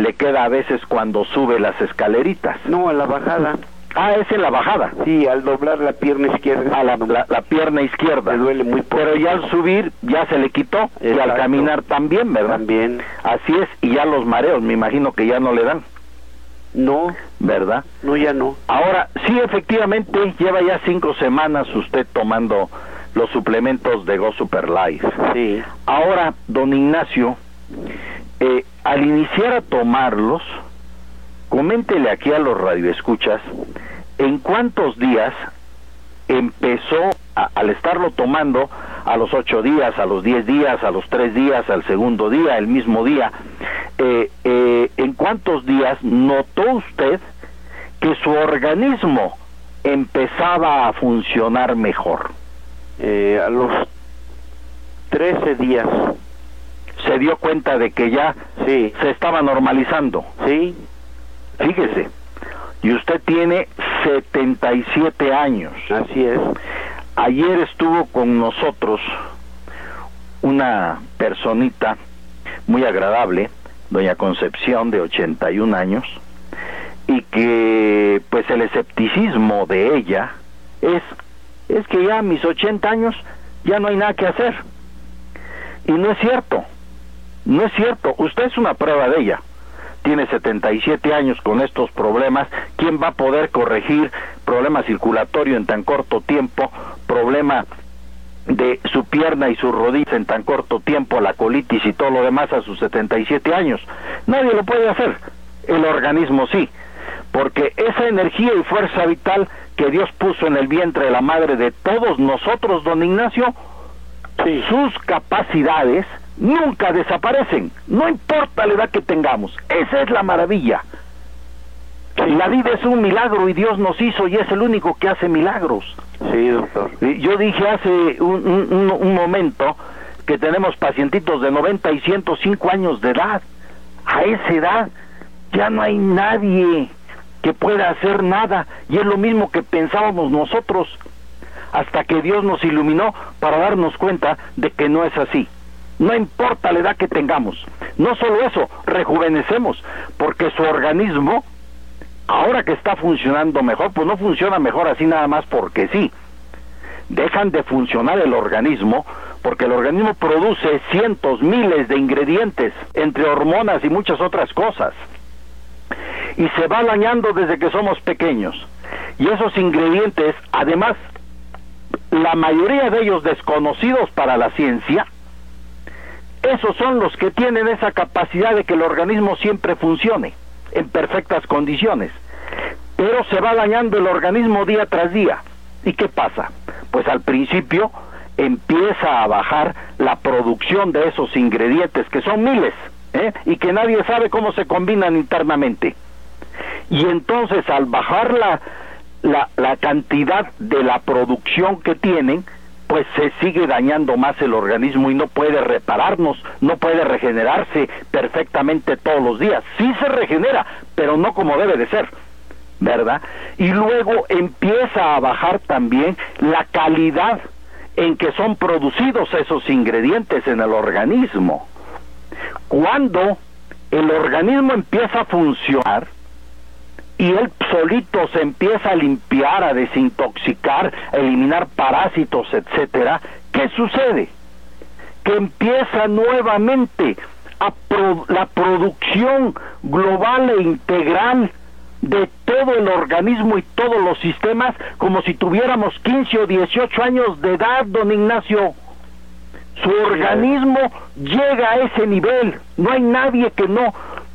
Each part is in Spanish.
le queda a veces cuando sube las escaleritas. No, a la bajada. Ah, es en la bajada. Sí, al doblar la pierna izquierda. A la pierna izquierda. Le duele muy poco. Pero ya al subir ya se le quitó. Exacto. Y al caminar también, ¿verdad? También. Así es, y ya los mareos, me imagino que ya no le dan. No. ¿Verdad? No, ya no. Ahora, sí, efectivamente, lleva ya 5 semanas usted tomando los suplementos de Go Super Life. Sí. Ahora, don Ignacio, al iniciar a tomarlos, coméntele aquí a los radioescuchas, ¿en cuántos días empezó, al estarlo tomando, a los 8 días, a los 10 días, a los 3 días, al segundo día, el mismo día, en cuántos días notó usted que su organismo empezaba a funcionar mejor? A los 13 días. ¿Se dio cuenta de que ya Sí. se estaba normalizando? Sí. Fíjese, y usted tiene 77 años. Así es. Ayer estuvo con nosotros una personita muy agradable, doña Concepción, de 81 años, y que pues el escepticismo de ella es que ya a mis 80 años ya no hay nada que hacer. Y no es cierto, no es cierto. Usted es una prueba de ella. Tiene 77 años con estos problemas. ¿Quién va a poder corregir problema circulatorio en tan corto tiempo? Problema de su pierna y su rodilla en tan corto tiempo, la colitis y todo lo demás a sus 77 años. Nadie lo puede hacer. El organismo sí. Porque esa energía y fuerza vital que Dios puso en el vientre de la madre de todos nosotros, don Ignacio, Sí. sus capacidades nunca desaparecen, no importa la edad que tengamos. Esa es la maravilla. La vida es un milagro y Dios nos hizo y es el único que hace milagros. Sí, doctor. Yo dije hace un momento que tenemos pacientitos de 90 y 105 años de edad. A esa edad ya no hay nadie que pueda hacer nada, y es lo mismo que pensábamos nosotros, hasta que Dios nos iluminó para darnos cuenta de que no es así. No importa la edad que tengamos, no solo eso, rejuvenecemos, porque su organismo, ahora que está funcionando mejor, pues no funciona mejor así nada más porque sí. Dejan de funcionar el organismo, porque el organismo produce cientos, miles de ingredientes, entre hormonas y muchas otras cosas, y se va dañando desde que somos pequeños. Y esos ingredientes, además, la mayoría de ellos desconocidos para la ciencia, esos son los que tienen esa capacidad de que el organismo siempre funcione en perfectas condiciones. Pero se va dañando el organismo día tras día. ¿Y qué pasa? Pues al principio empieza a bajar la producción de esos ingredientes, que son miles, y que nadie sabe cómo se combinan internamente. Y entonces, al bajar la cantidad de la producción que tienen, pues se sigue dañando más el organismo y no puede repararnos, no puede regenerarse perfectamente todos los días. Sí se regenera, pero no como debe de ser, ¿verdad? Y luego empieza a bajar también la calidad en que son producidos esos ingredientes en el organismo. Cuando el organismo empieza a funcionar y él solito se empieza a limpiar, a desintoxicar, a eliminar parásitos, etcétera, ¿qué sucede? Que empieza nuevamente la producción global e integral de todo el organismo y todos los sistemas, como si tuviéramos 15 o 18 años de edad, don Ignacio. Su organismo llega a ese nivel. No hay nadie que no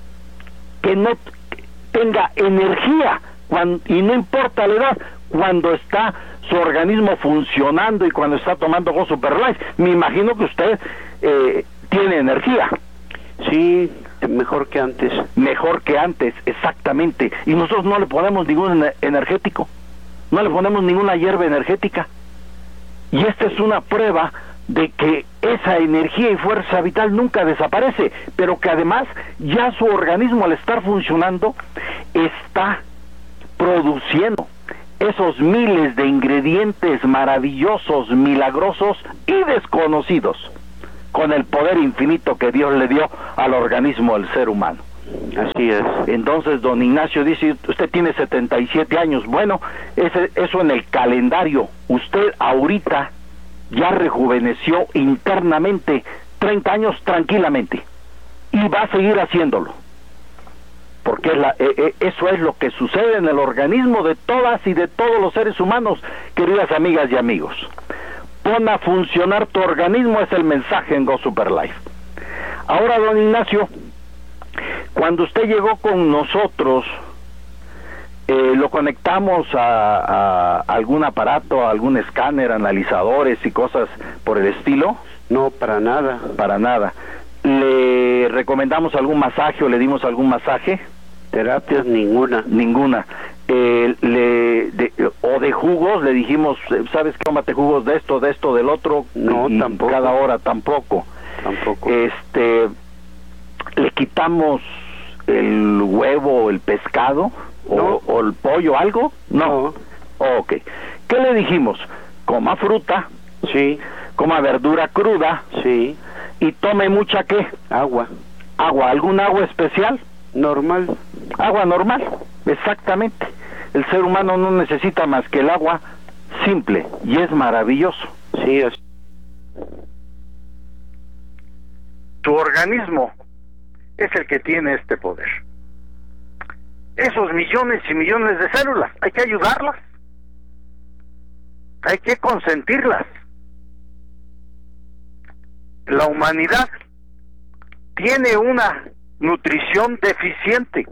tenga energía, y no importa la edad, cuando está su organismo funcionando y cuando está tomando Go Super Life. Me imagino que usted tiene energía. Sí, mejor que antes. Mejor que antes, exactamente. Y nosotros no le ponemos ningún energético, no le ponemos ninguna hierba energética. Y esta es una prueba de que esa energía y fuerza vital nunca desaparece, pero que además ya su organismo, al estar funcionando, está produciendo esos miles de ingredientes maravillosos, milagrosos y desconocidos, con el poder infinito que Dios le dio al organismo del ser humano. Así es. Entonces don Ignacio dice, usted tiene 77 años. Bueno, eso en el calendario. Usted ahorita ya rejuveneció internamente 30 años tranquilamente. Y va a seguir haciéndolo. Porque eso es lo que sucede en el organismo de todas y de todos los seres humanos, queridas amigas y amigos. Pon a funcionar tu organismo, es el mensaje en Go Super Life. Ahora, don Ignacio, cuando usted llegó con nosotros, lo conectamos a algún aparato, a algún escáner, analizadores y cosas por el estilo. No, para nada. Para nada. ¿Le recomendamos algún masaje o le dimos algún masaje? Terapias ninguna. Ninguna. O de jugos, le dijimos, ¿sabes qué? Tómate jugos de esto, del otro. No, tampoco. Cada hora, tampoco. Tampoco. ¿Le quitamos el huevo, el pescado? No. ¿O el pollo, algo? No. Ok. ¿Qué le dijimos? Coma fruta. Sí. Coma verdura cruda. Sí. Y tome mucha, ¿qué? Agua. Agua. ¿Algún agua especial? Normal. Agua normal, exactamente. El ser humano no necesita más que el agua simple y es maravilloso. Sí, es. Tu organismo es el que tiene este poder. Esos millones y millones de células, hay que ayudarlas. Hay que consentirlas. La humanidad tiene una nutrición deficiente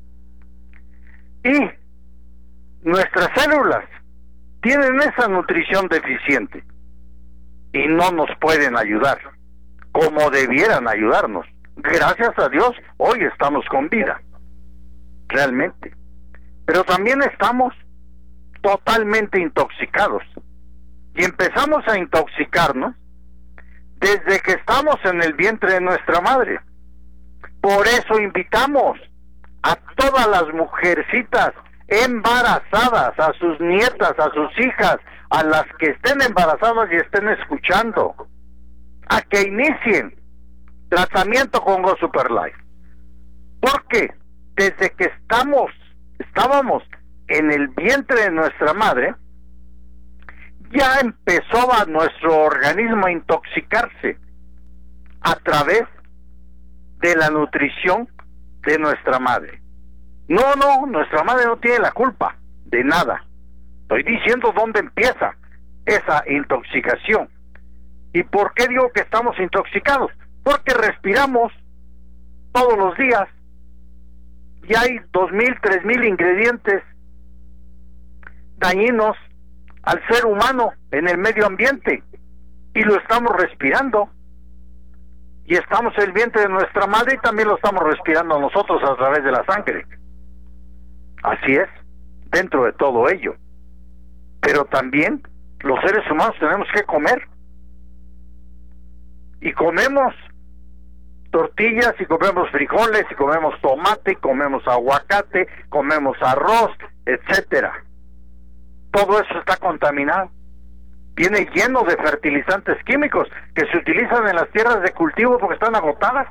y nuestras células tienen esa nutrición deficiente y no nos pueden ayudar como debieran ayudarnos. Gracias a Dios hoy estamos con vida, realmente, pero también estamos totalmente intoxicados y empezamos a intoxicarnos desde que estamos en el vientre de nuestra madre. Por eso invitamos a todas las mujercitas embarazadas, a sus nietas, a sus hijas, a las que estén embarazadas y estén escuchando, a que inicien tratamiento con Go Super Life. Porque desde que estábamos en el vientre de nuestra madre, ya empezó a nuestro organismo a intoxicarse a través de la nutrición de nuestra madre. No, nuestra madre no tiene la culpa de nada. Estoy diciendo dónde empieza esa intoxicación. ¿Y por qué digo que estamos intoxicados? Porque respiramos todos los días y hay 2,000, 3,000 ingredientes dañinos al ser humano en el medio ambiente y lo estamos respirando. Y estamos en el vientre de nuestra madre y también lo estamos respirando nosotros a través de la sangre. Así es, dentro de todo ello. Pero también los seres humanos tenemos que comer. Y comemos tortillas, y comemos frijoles, y comemos tomate, y comemos aguacate, comemos arroz, etcétera. Todo eso está contaminado. Viene lleno de fertilizantes químicos que se utilizan en las tierras de cultivo porque están agotadas.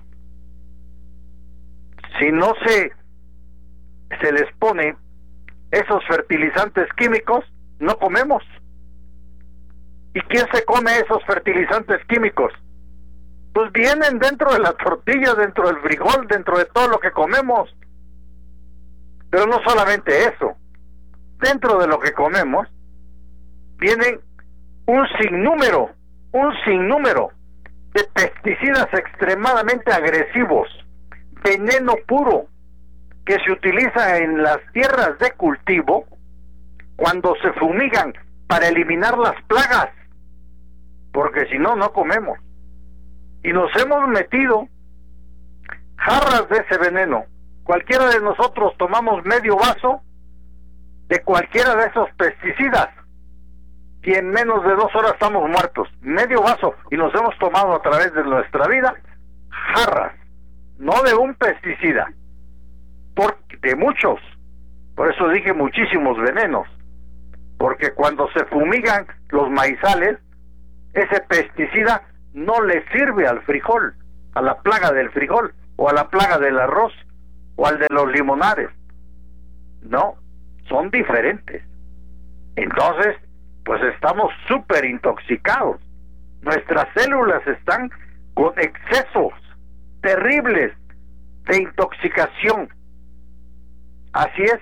Si no se les pone esos fertilizantes químicos, no comemos. ¿Y quién se come esos fertilizantes químicos? Pues vienen dentro de la tortilla, dentro del frijol, dentro de todo lo que comemos. Pero no solamente eso. Dentro de lo que comemos vienen un sinnúmero de pesticidas extremadamente agresivos, veneno puro, que se utiliza en las tierras de cultivo cuando se fumigan para eliminar las plagas, porque si no, no comemos. Y nos hemos metido jarras de ese veneno. Cualquiera de nosotros tomamos medio vaso de cualquiera de esos pesticidas y en menos de 2 horas estamos muertos. Medio vaso, y nos hemos tomado a través de nuestra vida jarras, no de un pesticida, de muchos. Por eso dije muchísimos venenos, porque cuando se fumigan los maizales, ese pesticida no le sirve al frijol, a la plaga del frijol o a la plaga del arroz, o al de los limonares. No, son diferentes. Entonces, pues estamos súper intoxicados. Nuestras células están con excesos terribles de intoxicación. Así es.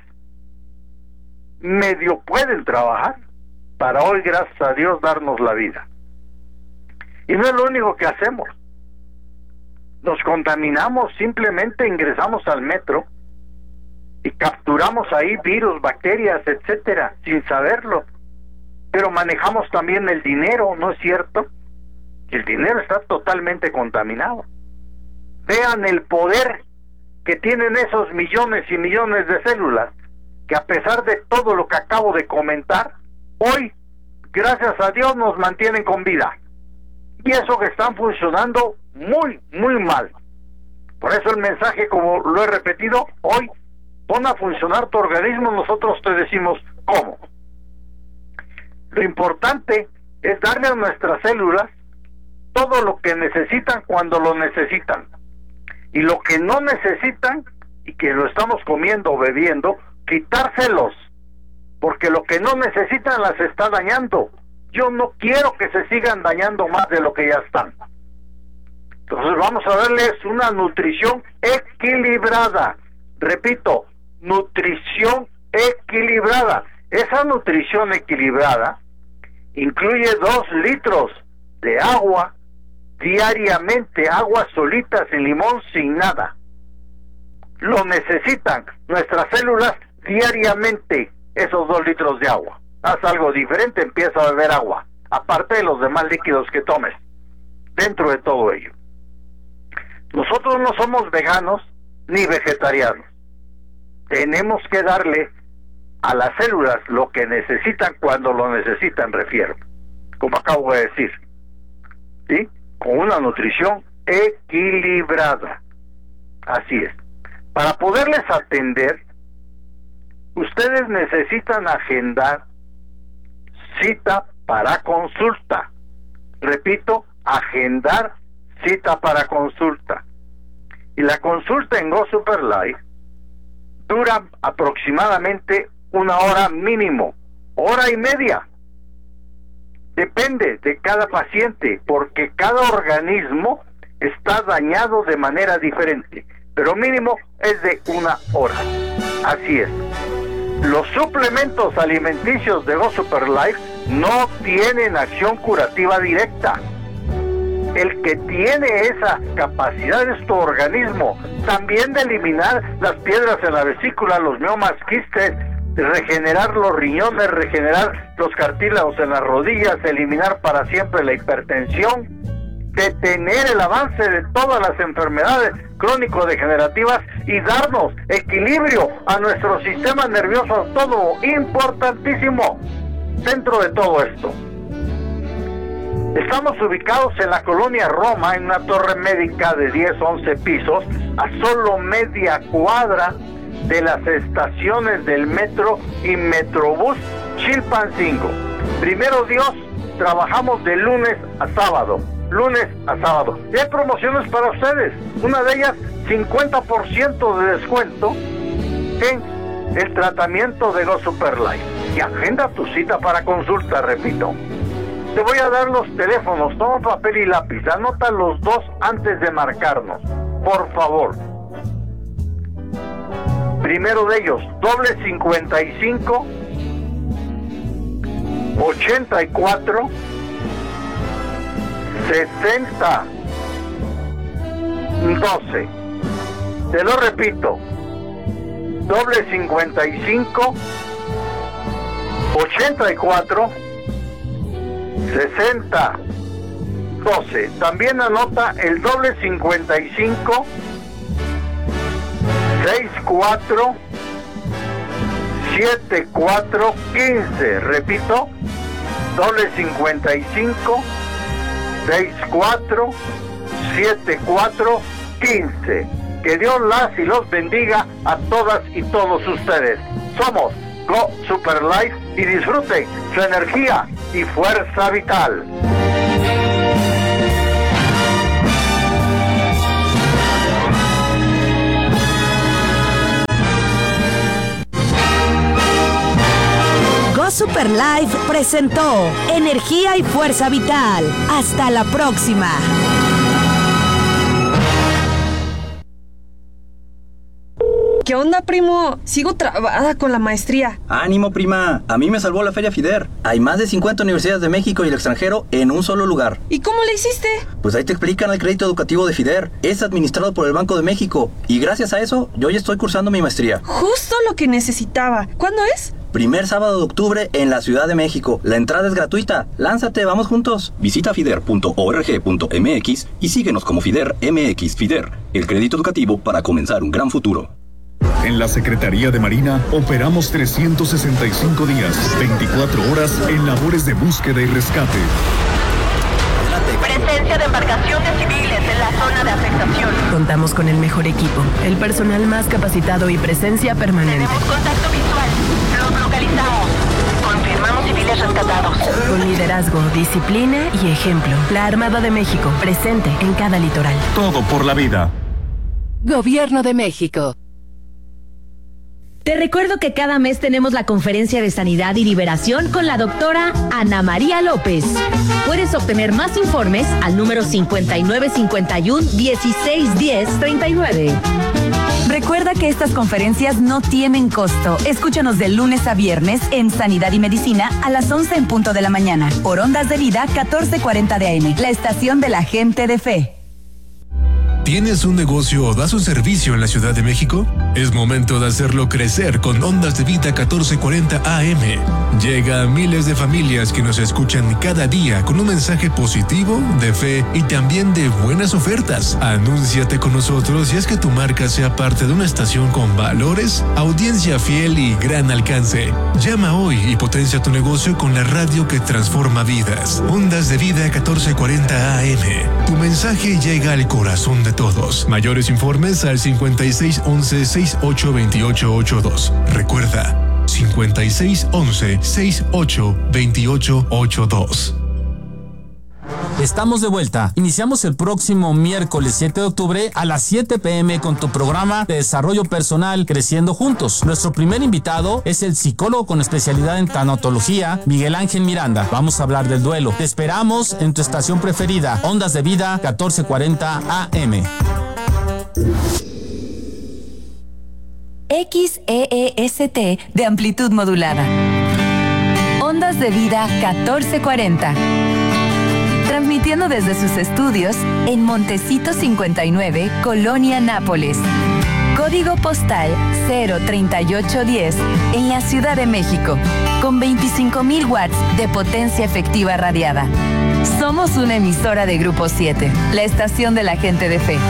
Medio pueden trabajar para hoy, gracias a Dios, darnos la vida. Y no es lo único que hacemos. Nos contaminamos, simplemente ingresamos al metro y capturamos ahí virus, bacterias, etcétera, sin saberlo. Pero manejamos también el dinero, ¿no es cierto? El dinero está totalmente contaminado. Vean el poder que tienen esos millones y millones de células, que a pesar de todo lo que acabo de comentar, hoy, gracias a Dios, nos mantienen con vida. Y eso que están funcionando muy, muy mal. Por eso el mensaje, como lo he repetido, hoy, pon a funcionar tu organismo, nosotros te decimos cómo. Lo importante es darle a nuestras células todo lo que necesitan cuando lo necesitan. Y lo que no necesitan, y que lo estamos comiendo o bebiendo, quitárselos. Porque lo que no necesitan las está dañando. Yo no quiero que se sigan dañando más de lo que ya están. Entonces vamos a darles una nutrición equilibrada. Repito, nutrición equilibrada. Esa nutrición equilibrada incluye 2 litros de agua diariamente, agua solita, sin limón, sin nada. Lo necesitan nuestras células diariamente, esos 2 litros de agua. Haz algo diferente, empieza a beber agua, aparte de los demás líquidos que tomes, dentro de todo ello. Nosotros no somos veganos ni vegetarianos. Tenemos que darle a las células lo que necesitan cuando lo necesitan, refiero, como acabo de decir, ¿sí? Con una nutrición equilibrada. Así es. Para poderles atender, ustedes necesitan agendar cita para consulta. Repito, agendar cita para consulta. Y la consulta en Go Super Life dura aproximadamente 1 hora mínimo, 1 hora y media. Depende de cada paciente, porque cada organismo está dañado de manera diferente, pero mínimo es de 1 hora. Así es. Los suplementos alimenticios de Go Super Life no tienen acción curativa directa. El que tiene esa capacidad es tu organismo, también de eliminar las piedras en la vesícula, los miomas, quistes, regenerar los riñones, regenerar los cartílagos en las rodillas, eliminar para siempre la hipertensión, detener el avance de todas las enfermedades crónico-degenerativas y darnos equilibrio a nuestro sistema nervioso autónomo, importantísimo dentro de todo esto. Estamos ubicados en la colonia Roma, en una torre médica de 10-11 pisos, a solo media cuadra de las estaciones del metro y Metrobús Chilpancingo. Primero Dios, trabajamos de lunes a sábado. Y hay promociones para ustedes. Una de ellas, 50% de descuento en el tratamiento de Go Super Life. Y agenda tu cita para consulta, repito. Te voy a dar los teléfonos, toma papel y lápiz, anota los 2 antes de marcarnos, por favor. Primero de ellos, +55 84 60 12. Te lo repito, +55 84 60 12. También anota el +55 64 74 15. Repito, +55 64 74 15. Que Dios las y los bendiga a todas y todos ustedes. Somos Go Super Life y disfruten su energía y fuerza vital. Super Life presentó Energía y Fuerza Vital. Hasta la próxima. ¿Qué onda, primo? Sigo trabada con la maestría. ¡Ánimo, prima! A mí me salvó la Feria FIDER. Hay más de 50 universidades de México y el extranjero en un solo lugar. ¿Y cómo le hiciste? Pues ahí te explican el crédito educativo de FIDER. Es administrado por el Banco de México. Y gracias a eso, yo ya estoy cursando mi maestría. Justo lo que necesitaba. ¿Cuándo es? Primer sábado de octubre en la Ciudad de México. La entrada es gratuita. Lánzate, vamos juntos. Visita fider.org.mx y síguenos como FIDER MX. FIDER, el crédito educativo para comenzar un gran futuro. En la Secretaría de Marina operamos 365 días, 24 horas en labores de búsqueda y rescate. Presencia de embarcaciones civiles en la zona de afectación. Contamos con el mejor equipo, el personal más capacitado y presencia permanente. Tenemos contacto visual. Los localizamos. Confirmamos civiles rescatados. Con liderazgo, disciplina y ejemplo. La Armada de México, presente en cada litoral. Todo por la vida. Gobierno de México. Te recuerdo que cada mes tenemos la conferencia de sanidad y liberación con la doctora Ana María López. Puedes obtener más informes al número 5951-1610-39. Recuerda que estas conferencias no tienen costo. Escúchanos de lunes a viernes en Sanidad y Medicina a las 11 en punto de la mañana. Por Ondas de Vida 1440 de AM, la estación de la gente de fe. ¿Tienes un negocio o das un servicio en la Ciudad de México? Es momento de hacerlo crecer con Ondas de Vida 1440 AM. Llega a miles de familias que nos escuchan cada día con un mensaje positivo, de fe y también de buenas ofertas. Anúnciate con nosotros y haz que tu marca sea parte de una estación con valores, audiencia fiel y gran alcance. Llama hoy y potencia tu negocio con la radio que transforma vidas. Ondas de Vida 1440 AM. Tu mensaje llega al corazón de todos. Mayores informes al 5611-682882. Recuerda, 5611-682882. Estamos de vuelta. Iniciamos el próximo miércoles 7 de octubre a las 7 p.m. con tu programa de desarrollo personal Creciendo Juntos. Nuestro primer invitado es el psicólogo con especialidad en tanatología, Miguel Ángel Miranda. Vamos a hablar del duelo. Te esperamos en tu estación preferida, Ondas de Vida 1440 AM. XEEST de amplitud modulada. Ondas de Vida 1440. Transmitiendo desde sus estudios en Montecito 59, Colonia Nápoles. Código postal 03810 en la Ciudad de México, con 25,000 watts de potencia efectiva radiada. Somos una emisora de Grupo 7, la estación de la gente de fe.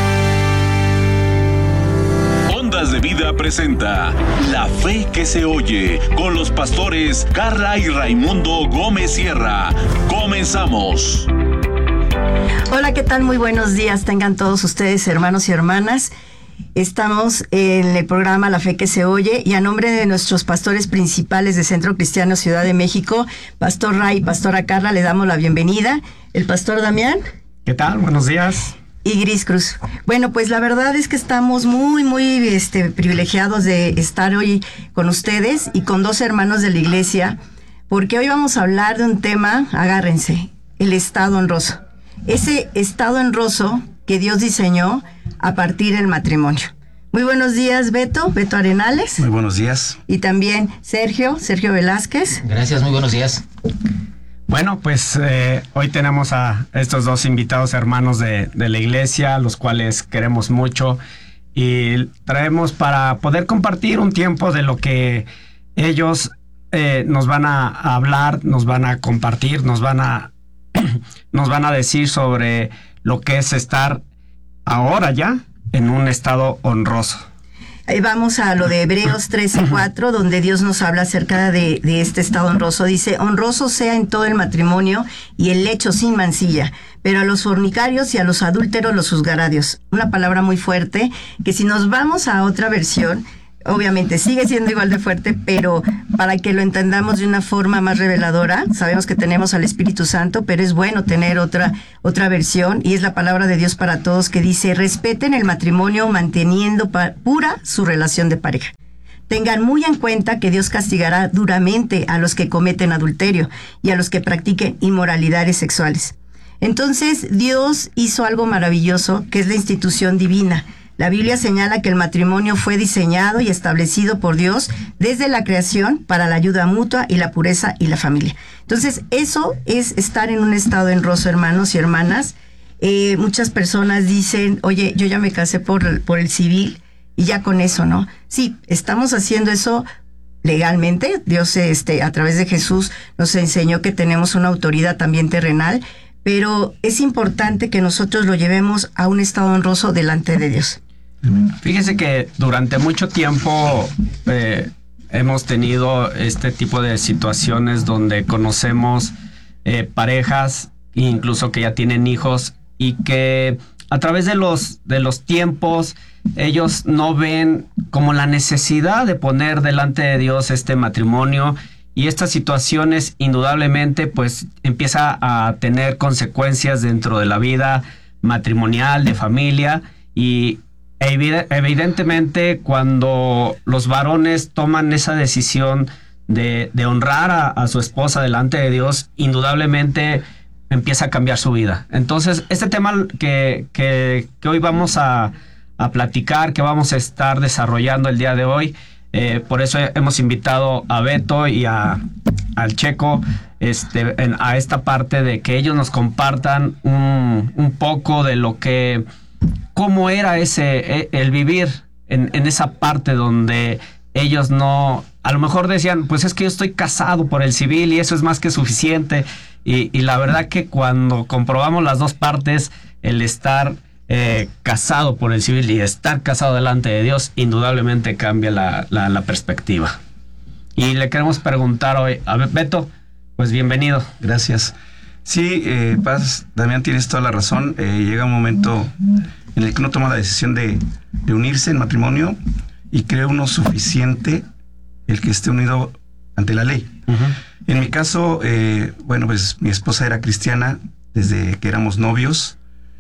Ondas de Vida presenta La Fe que se oye con los pastores Carla y Raimundo Gómez Sierra. Comenzamos. Hola, ¿qué tal? Muy buenos días tengan todos ustedes, hermanos y hermanas. Estamos en el programa La Fe que se oye y a nombre de nuestros pastores principales de Centro Cristiano Ciudad de México, Pastor Ray y Pastora Carla, le damos la bienvenida. El Pastor Damián. ¿Qué tal? Buenos días. Y Gris Cruz. Bueno, pues la verdad es que estamos muy privilegiados de estar hoy con ustedes y con dos hermanos de la iglesia, porque hoy vamos a hablar de un tema, agárrense, el estado honroso. Ese estado honroso que Dios diseñó a partir del matrimonio. Muy buenos días, Beto Arenales. Muy buenos días. Y también Sergio Velázquez. Gracias, muy buenos días. Bueno, pues hoy tenemos a estos dos invitados hermanos de la iglesia, los cuales queremos mucho, y traemos para poder compartir un tiempo de lo que ellos nos van a hablar, nos van a compartir, nos van a decir sobre lo que es estar ahora ya en un estado honroso. Ahí vamos a lo de Hebreos 13:4, donde Dios nos habla acerca de este estado honroso. Dice, honroso sea en todo el matrimonio y el lecho sin mancilla, pero a los fornicarios y a los adúlteros los juzgará Dios. Una palabra muy fuerte, que si nos vamos a otra versión, obviamente sigue siendo igual de fuerte, pero para que lo entendamos de una forma más reveladora, sabemos que tenemos al Espíritu Santo, pero es bueno tener otra versión, y es la palabra de Dios para todos, que dice, respeten el matrimonio manteniendo pura su relación de pareja. Tengan muy en cuenta que Dios castigará duramente a los que cometen adulterio y a los que practiquen inmoralidades sexuales. Entonces, Dios hizo algo maravilloso, que es la institución divina. La Biblia señala que el matrimonio fue diseñado y establecido por Dios desde la creación para la ayuda mutua y la pureza y la familia. Entonces, eso es estar en un estado honroso, hermanos y hermanas. Muchas personas dicen, oye, yo ya me casé por el civil y ya con eso, ¿no? Sí, estamos haciendo eso legalmente. Dios, a través de Jesús, nos enseñó que tenemos una autoridad también terrenal, pero es importante que nosotros lo llevemos a un estado honroso delante de Dios. Fíjese que durante mucho tiempo hemos tenido este tipo de situaciones donde conocemos parejas, incluso que ya tienen hijos, y que a través de los tiempos ellos no ven como la necesidad de poner delante de Dios este matrimonio, y estas situaciones indudablemente pues empieza a tener consecuencias dentro de la vida matrimonial, de familia, y evidentemente cuando los varones toman esa decisión de honrar a su esposa delante de Dios, indudablemente empieza a cambiar su vida. Entonces, este tema que hoy vamos a platicar, que vamos a estar desarrollando el día de hoy, por eso hemos invitado a Beto y al Checo a esta parte de que ellos nos compartan un poco de lo que, cómo era el vivir en esa parte donde ellos no, a lo mejor decían, pues es que yo estoy casado por el civil y eso es más que suficiente. Y la verdad que cuando comprobamos las dos partes, el estar casado por el civil y estar casado delante de Dios, indudablemente cambia la perspectiva. Y le queremos preguntar hoy a Beto, pues bienvenido. Gracias. Sí, Paz, Damián, tienes toda la razón. Llega un momento en el que uno toma la decisión de unirse en matrimonio y cree uno suficiente el que esté unido ante la ley. Uh-huh. En mi caso, bueno, pues mi esposa era cristiana desde que éramos novios,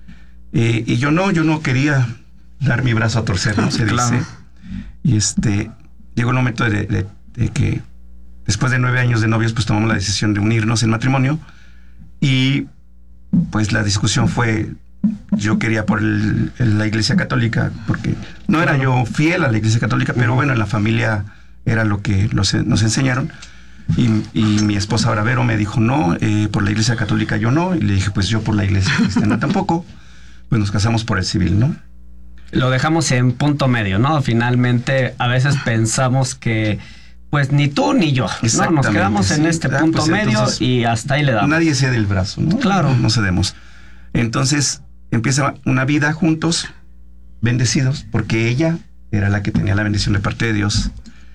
y yo no quería dar mi brazo a torcer, ¿no? Se dice. Y llegó el momento de que después de 9 años de novios, pues tomamos la decisión de unirnos en matrimonio, y pues la discusión fue, yo quería por la Iglesia Católica, porque no era yo fiel a la Iglesia Católica, pero bueno, en la familia era lo que nos enseñaron. Y mi esposa ahora Vero me dijo, no, por la Iglesia Católica yo no. Y le dije, pues yo por la Iglesia Cristiana tampoco. Pues nos casamos por el civil, ¿no? Lo dejamos en punto medio, ¿no? Finalmente, a veces pensamos que, pues ni tú ni yo, ¿no? Nos quedamos en este punto pues, medio y hasta ahí le damos. Nadie cede el brazo, ¿no? Claro. No cedemos. Entonces, empieza una vida juntos, bendecidos, porque ella era la que tenía la bendición de parte de Dios.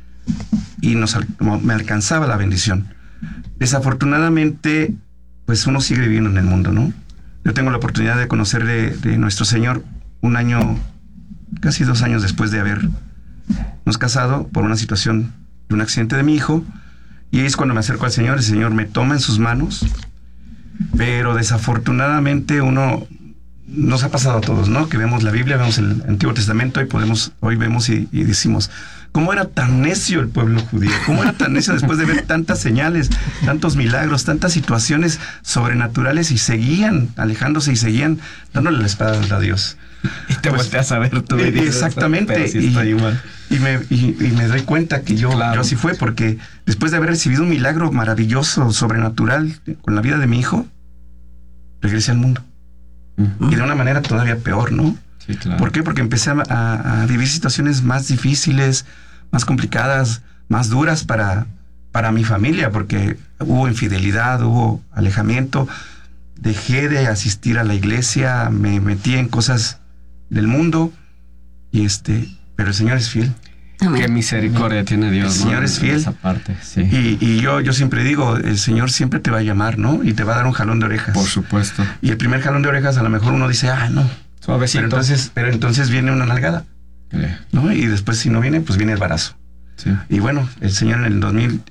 Y me alcanzaba la bendición. Desafortunadamente, pues uno sigue viviendo en el mundo, ¿no? Yo tengo la oportunidad de conocer de nuestro Señor un año, casi 2 años después de habernos casado, por una situación de un accidente de mi hijo, y es cuando me acerco al Señor. El Señor me toma en sus manos, pero desafortunadamente nos ha pasado a todos, ¿no? Que vemos la Biblia, vemos el Antiguo Testamento y hoy vemos y decimos, ¿cómo era tan necio el pueblo judío? ¿Cómo era tan necio después de ver tantas señales, tantos milagros, tantas situaciones sobrenaturales, y seguían alejándose y seguían dándole la espalda a Dios? Y te volteas a ver tú. Exactamente. Sí, estoy igual. Y me doy cuenta que yo así fue, porque después de haber recibido un milagro maravilloso, sobrenatural, con la vida de mi hijo, regresé al mundo. Y de una manera todavía peor, ¿no? Sí, claro. ¿Por qué? Porque empecé a vivir situaciones más difíciles, más complicadas, más duras para mi familia, porque hubo infidelidad, hubo alejamiento, dejé de asistir a la iglesia, me metí en cosas del mundo, y pero el Señor es fiel. Qué misericordia tiene Dios, el Señor es fiel. Esa parte, sí. Y yo siempre digo, el Señor siempre te va a llamar, ¿no? Y te va a dar un jalón de orejas. Por supuesto. Y el primer jalón de orejas, a lo mejor uno dice, no. Suavecito. Pero entonces viene una nalgada, ¿no? Y después, si no viene, pues viene el barazo. Sí. Y bueno, el Señor en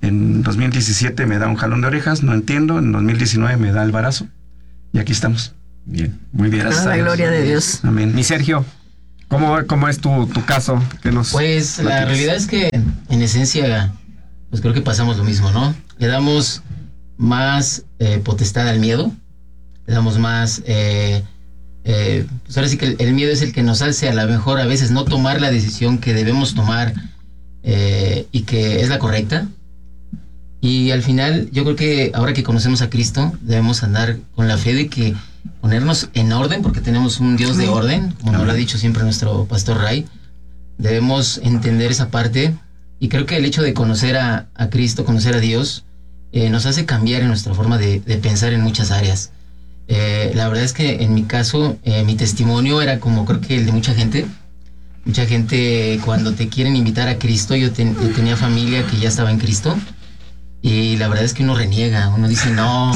2017 me da un jalón de orejas, no entiendo. En 2019 me da el barazo. Y aquí estamos. Bien, muy bien. Gracias a la gloria de Dios. Amén. Mi Sergio. ¿Cómo es tu caso? Pues la realidad es que en esencia, pues creo que pasamos lo mismo, ¿no? Le damos más potestad al miedo, le damos más... pues ahora sí que el miedo es el que nos hace a lo mejor a veces no tomar la decisión que debemos tomar y que es la correcta. Y al final yo creo que ahora que conocemos a Cristo debemos andar con la fe de que ponernos en orden, porque tenemos un Dios de orden, como nos lo ha dicho siempre nuestro pastor Ray. Debemos entender esa parte, y creo que el hecho de conocer a Cristo, conocer a Dios, nos hace cambiar en nuestra forma de pensar en muchas áreas. La verdad es que en mi caso, mi testimonio era como creo que el de mucha gente. Mucha gente cuando te quieren invitar a Cristo, yo tenía familia que ya estaba en Cristo, y la verdad es que uno reniega, uno dice no,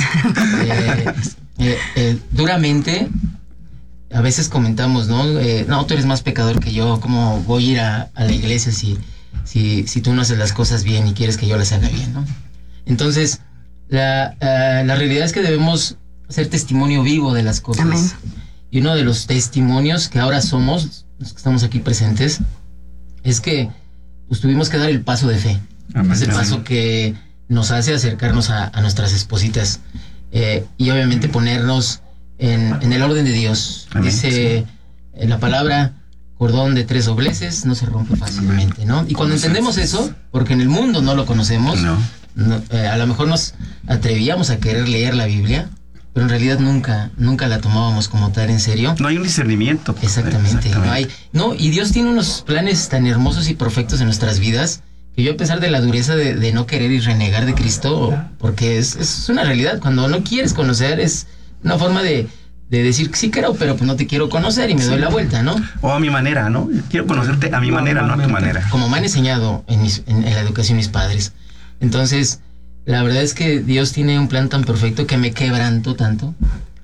duramente. A veces comentamos, ¿no? No, tú eres más pecador que yo, ¿cómo voy a ir a la iglesia si tú no haces las cosas bien y quieres que yo las haga bien, ¿no? Entonces, la realidad es que debemos ser testimonio vivo de las cosas. Amén. Y uno de los testimonios que ahora somos, los que estamos aquí presentes, es que pues, tuvimos que dar el paso de fe. Amén. Es el paso que nos hace acercarnos a nuestras espositas y obviamente ponernos en el orden de Dios. Amén. Dice la palabra, cordón de 3 dobleces no se rompe fácilmente, ¿no? Y cuando entendemos eso, porque en el mundo no lo conocemos, a lo mejor nos atrevíamos a querer leer la Biblia, pero en realidad nunca la tomábamos como tal en serio. No hay un discernimiento. Exactamente. Y Dios tiene unos planes tan hermosos y perfectos en nuestras vidas, que yo, a pesar de la dureza de no querer y renegar de Cristo, porque es una realidad, cuando no quieres conocer, es una forma de decir sí quiero, pero pues no te quiero conocer y me doy la vuelta, ¿no? O a mi manera, ¿no? Quiero conocerte a mi manera, no a tu manera. Como me han enseñado en la educación mis padres. Entonces, la verdad es que Dios tiene un plan tan perfecto que me quebrantó tanto,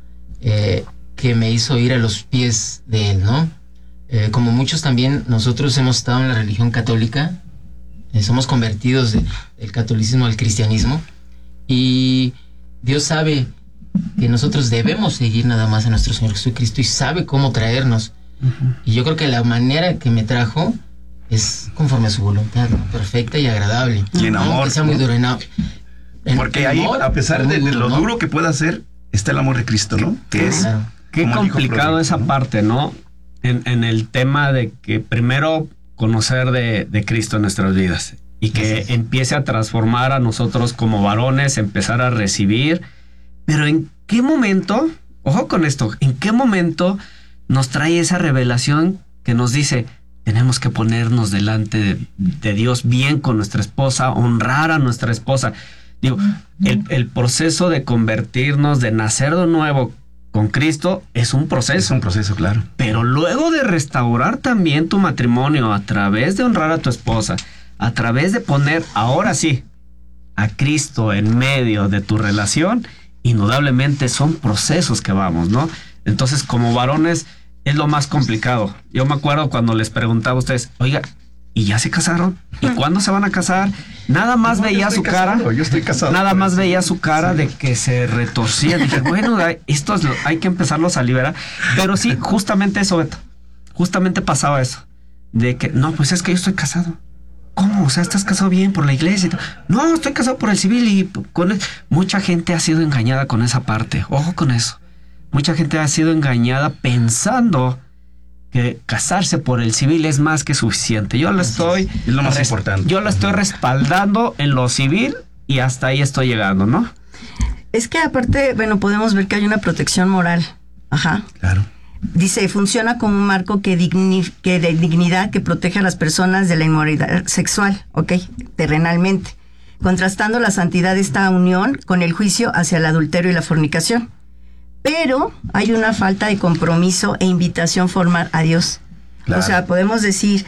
que me hizo ir a los pies de Él, ¿no? Como muchos también, nosotros hemos estado en la religión católica, somos convertidos del catolicismo al cristianismo, y Dios sabe que nosotros debemos seguir nada más a nuestro Señor Jesucristo y sabe cómo traernos. Y yo creo que la manera que me trajo es conforme a su voluntad, ¿no? Perfecta y agradable. Y en amor. Que sea muy duro, porque ahí, a pesar de lo duro que pueda ser, está el amor de Cristo, ¿no? Que es... Qué complicado esa parte, ¿no? En el tema de que primero conocer de Cristo en nuestras vidas y que empiece a transformar a nosotros como varones, empezar a recibir. Pero ¿en qué momento, ojo con esto, en qué momento nos trae esa revelación que nos dice, tenemos que ponernos delante de Dios bien con nuestra esposa, honrar a nuestra esposa? Digo, el proceso de convertirnos, de nacer de nuevo con Cristo es un proceso. Es un proceso, claro. Pero luego de restaurar también tu matrimonio a través de honrar a tu esposa, a través de poner, ahora sí, a Cristo en medio de tu relación, indudablemente son procesos que vamos, ¿no? Entonces, como varones, es lo más complicado. Yo me acuerdo cuando les preguntaba a ustedes, oiga, ¿y ya se casaron? ¿Y cuándo se van a casar? Nada más veía su cara. Yo estoy casado. Nada más veía su cara de que se retorcía. Dije, bueno, esto hay que empezarlos a liberar. Pero sí, justamente eso, Beto. Justamente pasaba eso. De que, no, pues es que yo estoy casado. ¿Cómo? O sea, ¿estás casado bien por la iglesia? No, estoy casado por el civil y mucha gente ha sido engañada con esa parte. Ojo con eso. Mucha gente ha sido engañada pensando que casarse por el civil es más que suficiente. Yo lo estoy... Es lo más importante. Yo lo estoy respaldando en lo civil y hasta ahí estoy llegando, ¿no? Es que aparte, bueno, podemos ver que hay una protección moral. Ajá. Claro. Dice, funciona como un marco de dignidad que protege a las personas de la inmoralidad sexual, ¿ok? Terrenalmente, contrastando la santidad de esta unión con el juicio hacia el adulterio y la fornicación. Pero hay una falta de compromiso e invitación formal a Dios. Claro. O sea, podemos decir,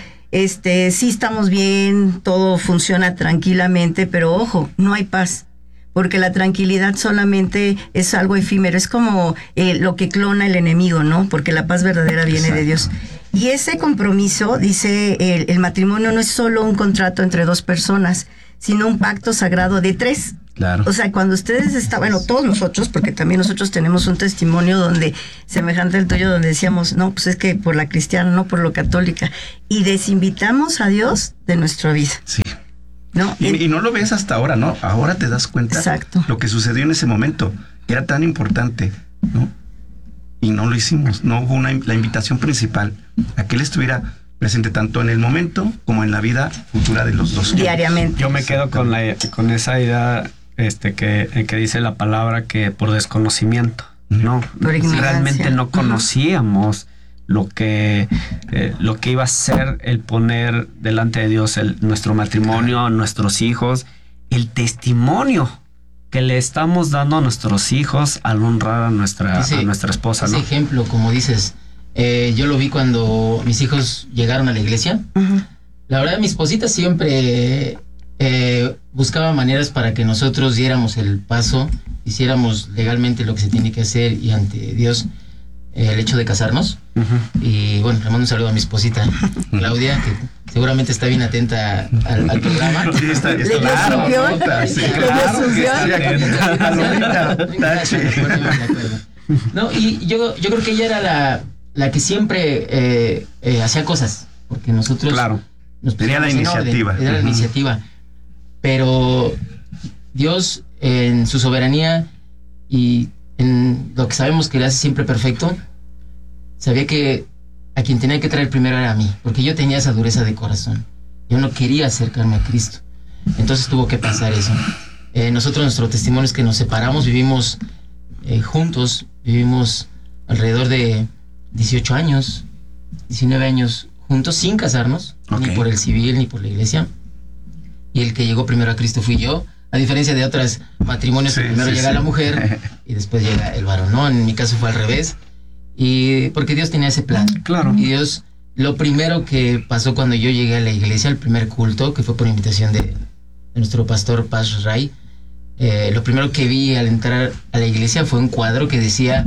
sí estamos bien, todo funciona tranquilamente, pero ojo, no hay paz. Porque la tranquilidad solamente es algo efímero, es como lo que clona el enemigo, ¿no? Porque la paz verdadera viene de Dios. Y ese compromiso, dice, el matrimonio no es solo un contrato entre dos personas, sino un pacto sagrado de 3. Claro. O sea, cuando ustedes estaban, bueno, todos nosotros, porque también nosotros tenemos un testimonio donde, semejante al tuyo, donde decíamos, no, pues es que por la cristiana, no por lo católica, y desinvitamos a Dios de nuestra vida. Sí. ¿No? Y no lo ves hasta ahora, ¿no? Ahora te das cuenta. Exacto. Lo que sucedió en ese momento, que era tan importante, ¿no? Y no lo hicimos, no hubo la invitación principal a que Él estuviera presente tanto en el momento como en la vida futura de los dos. Diariamente. Yo me quedo con esa idea que dice la palabra, que por desconocimiento, ¿no? Por ignorancia. Realmente no conocíamos lo que iba a ser el poner delante de Dios nuestro matrimonio, nuestros hijos, el testimonio que le estamos dando a nuestros hijos al honrar a nuestra esposa, ¿no? Ese ejemplo, como dices, yo lo vi cuando mis hijos llegaron a la iglesia. La verdad, mi esposita siempre buscaba maneras para que nosotros diéramos el paso, hiciéramos legalmente lo que se tiene que hacer y ante Dios el hecho de casarnos. Y bueno, le mando un saludo a mi esposa Claudia, que seguramente está bien atenta al programa. Sí, está claro. No, y yo creo que ella era la que siempre hacía cosas, porque nosotros nos tenía la iniciativa. Era la iniciativa. Pero Dios, en su soberanía y en lo que sabemos que le hace siempre perfecto, sabía que a quien tenía que traer primero era a mí, porque yo tenía esa dureza de corazón. Yo no quería acercarme a Cristo. Entonces tuvo que pasar eso. Nosotros, nuestro testimonio es que nos separamos, vivimos juntos, vivimos alrededor de 18 años, 19 años juntos, sin casarnos, ni por el civil, ni por la iglesia. Y el que llegó primero a Cristo fui yo, a diferencia de otros matrimonios que primero llega la mujer y después llega el varón, ¿no? En mi caso fue al revés, y porque Dios tenía ese plan. Claro. Y Dios, lo primero que pasó cuando yo llegué a la iglesia, el primer culto, que fue por invitación de nuestro pastor Paz Ray, lo primero que vi al entrar a la iglesia fue un cuadro que decía,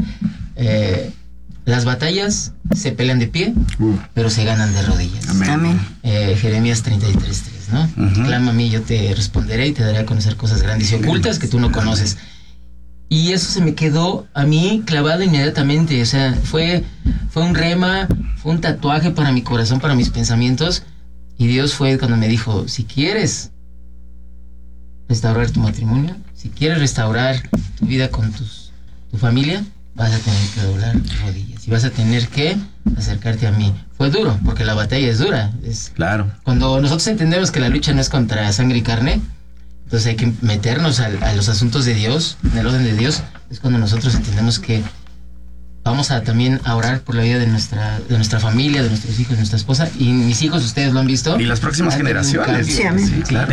las batallas se pelean de pie, pero se ganan de rodillas. Amén. Jeremías 33:3, ¿no? Clama a mí, yo te responderé y te daré a conocer cosas grandes y ocultas que tú no conoces. Y eso se me quedó a mí clavado inmediatamente. O sea, fue un rema, fue un tatuaje para mi corazón, para mis pensamientos. Y Dios fue cuando me dijo, si quieres restaurar tu matrimonio, si quieres restaurar tu vida con tu familia, vas a tener que doblar rodillas y vas a tener que acercarte a mí. Fue duro, porque la batalla es dura. Claro. Cuando nosotros entendemos que la lucha no es contra sangre y carne, entonces hay que meternos a los asuntos de Dios, en el orden de Dios. Es cuando nosotros entendemos que vamos a también a orar por la vida de nuestra familia, de nuestros hijos, de nuestra esposa. Y mis hijos, ustedes lo han visto. Y las próximas generaciones. Sí, amén. Sí, claro.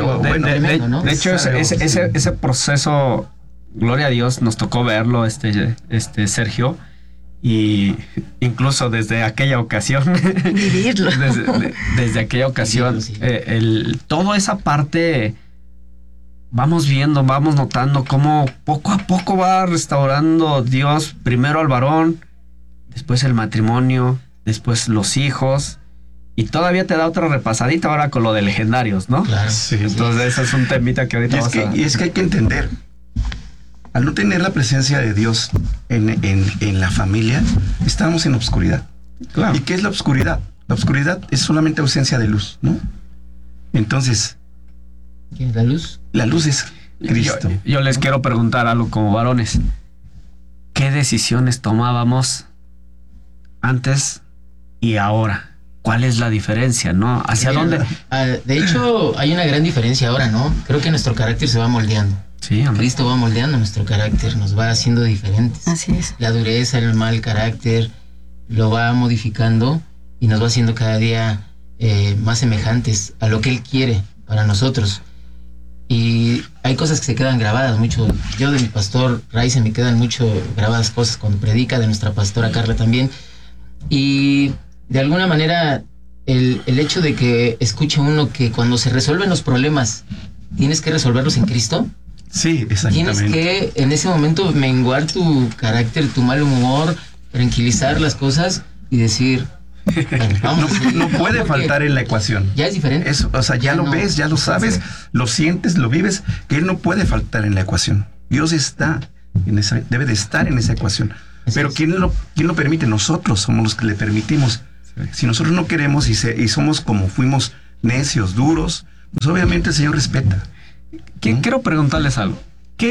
De hecho, ese proceso, gloria a Dios, nos tocó verlo, Sergio, y incluso desde aquella ocasión vivirlo. Desde aquella ocasión, toda esa parte vamos viendo, vamos notando cómo poco a poco va restaurando Dios primero al varón, después el matrimonio, después los hijos, y todavía te da otra repasadita ahora con lo de legendarios, ¿no? Claro. Sí, entonces ese es un temita que ahorita y es que hay que entender, al no tener la presencia de Dios en la familia, estamos en obscuridad. Claro. ¿Y qué es la obscuridad? La obscuridad es solamente ausencia de luz, ¿no? Entonces, ¿qué es la luz? La luz es Cristo. Yo les quiero preguntar algo como varones. ¿Qué decisiones tomábamos antes y ahora? ¿Cuál es la diferencia, no? ¿Hacia dónde? De hecho, hay una gran diferencia ahora, ¿no? Creo que nuestro carácter se va moldeando. Sí, amén. Cristo va moldeando nuestro carácter, nos va haciendo diferentes. Así es. La dureza, el mal carácter, lo va modificando y nos va haciendo cada día más semejantes a lo que Él quiere para nosotros. Y hay cosas que se quedan grabadas mucho. Yo de mi pastor Ray se me quedan mucho grabadas cosas cuando predica, de nuestra pastora Carla también. Y de alguna manera el hecho de que escuche uno que cuando se resuelven los problemas tienes que resolverlos en Cristo. Sí, exactamente. Tienes que en ese momento menguar tu carácter, tu mal humor, tranquilizar las cosas y decir, No puede faltar en la ecuación. Ya es diferente. Eso, o sea, ya lo ves, ya lo sabes, lo sientes, lo vives, que Él no puede faltar en la ecuación. Dios está en esa, debe de estar en esa ecuación. Pero ¿quién lo permite? Nosotros somos los que le permitimos. Si nosotros no queremos y somos como fuimos necios, duros, pues obviamente el Señor respeta. Quiero preguntarles algo.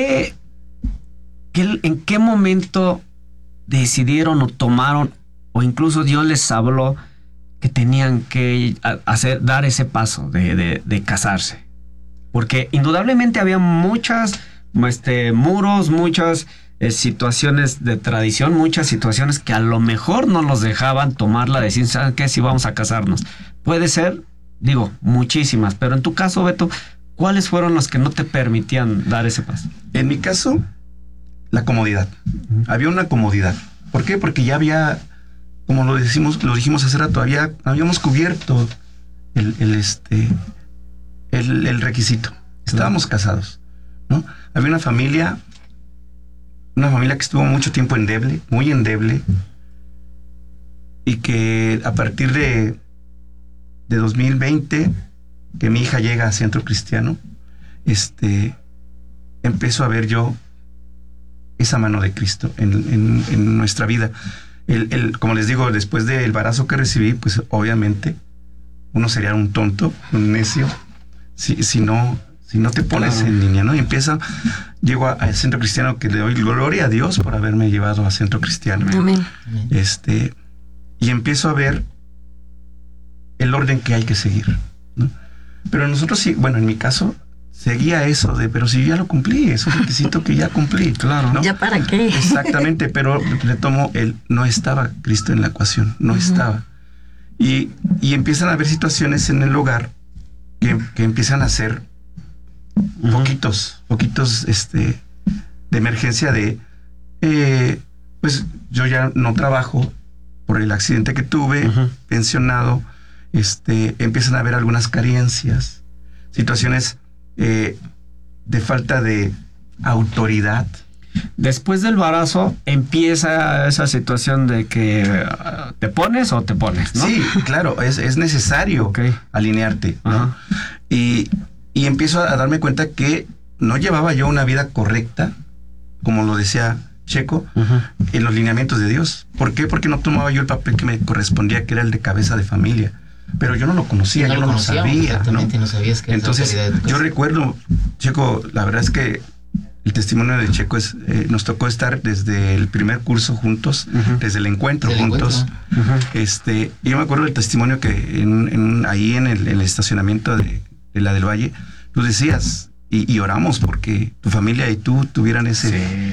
¿En qué momento decidieron o tomaron, o incluso Dios les habló que tenían que dar ese paso de casarse? Porque indudablemente había muchas muros, muchas situaciones de tradición, muchas situaciones que a lo mejor no los dejaban tomar la decisión, ¿saben qué? Si vamos a casarnos. Puede ser, digo, muchísimas, pero en tu caso, Beto, ¿cuáles fueron los que no te permitían dar ese paso? En mi caso, la comodidad. Había una comodidad. ¿Por qué? Porque ya había, como lo dijimos hace rato, habíamos cubierto el requisito. Estábamos casados, ¿no? Había una familia que estuvo mucho tiempo endeble, muy endeble, y que a partir de 2020, que mi hija llega a Centro Cristiano, empiezo a ver yo esa mano de Cristo en nuestra vida. Como les digo, después del embarazo que recibí, pues obviamente uno sería un tonto, un necio, si no te pones en línea, ¿no? Y llego al Centro Cristiano, que le doy gloria a Dios por haberme llevado a Centro Cristiano. Amén. Y empiezo a ver el orden que hay que seguir, ¿no? Pero nosotros sí, bueno, en mi caso, seguía eso pero si yo ya lo cumplí, es un requisito que ya cumplí, claro, ¿no? ¿Ya para qué? Exactamente, pero retomo, no estaba Cristo en la ecuación, no estaba. Y empiezan a haber situaciones en el hogar que empiezan a ser poquitos de emergencia pues yo ya no trabajo por el accidente que tuve, pensionado, empiezan a haber algunas carencias, situaciones de falta de autoridad. Después del embarazo empieza esa situación de que te pones o te pones, ¿no? Sí, claro, es necesario alinearte, ¿no? Y empiezo a darme cuenta que no llevaba yo una vida correcta, como lo decía Checo, en los lineamientos de Dios. ¿Por qué? Porque no tomaba yo el papel que me correspondía, que era el de cabeza de familia. Pero yo no lo conocía, yo no lo sabía. Exactamente, no sabías que entonces, yo recuerdo, Checo, la verdad es que el testimonio de Checo nos tocó estar desde el primer curso juntos, desde el encuentro juntos. Y yo me acuerdo del testimonio que ahí en el estacionamiento de la del Valle, tú decías, y oramos porque tu familia y tú tuvieran esa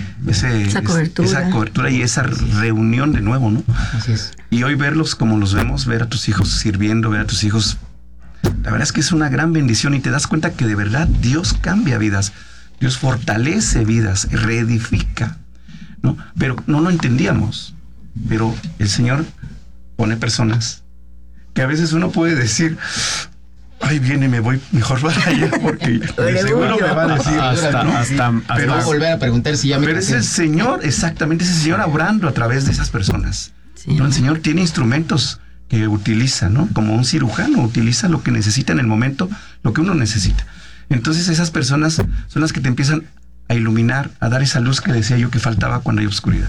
cobertura y esa reunión de nuevo, ¿no? Así es. Y hoy verlos como los vemos, ver a tus hijos sirviendo, ver a tus hijos, la verdad es que es una gran bendición y te das cuenta que de verdad Dios cambia vidas, Dios fortalece vidas, reedifica, ¿no? Pero no lo entendíamos, pero el Señor pone personas que a veces uno puede decir, ay, viene, me voy mejor para allá porque seguro me va a decir pero voy a volver a preguntar si ya me pero es el Señor, exactamente, ese Señor obrando a través de esas personas. Sí. ¿No? El Señor tiene instrumentos que utiliza, ¿no? Como un cirujano utiliza lo que necesita en el momento, lo que uno necesita. Entonces esas personas son las que te empiezan a iluminar, a dar esa luz que decía yo que faltaba cuando hay oscuridad.